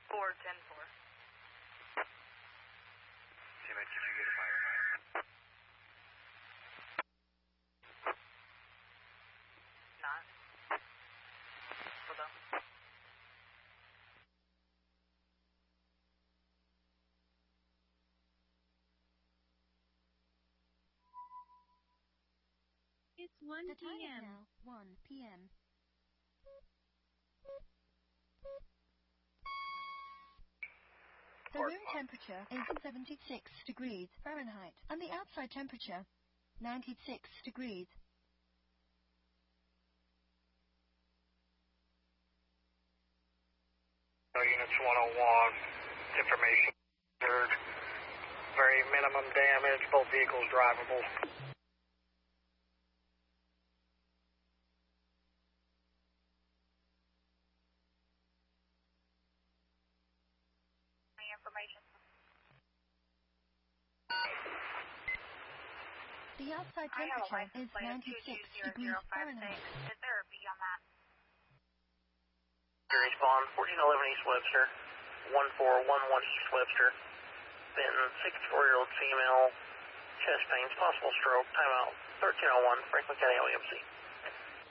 410-4. CMX, if you get a fire line. Not. Hold on. It's 1 The time is p.m. now 1 p.m. The room temperature is 76 degrees Fahrenheit, and the outside temperature 96 degrees. Units 101, information heard. Very minimum damage, both vehicles drivable. Information. The outside temperature is 96 degrees Fahrenheit. Is there a B on that? Respawn 1411 East Webster, 1411 East Webster. Then 64-year-old female, chest pains, possible stroke, timeout 1301, Franklin County LAMC.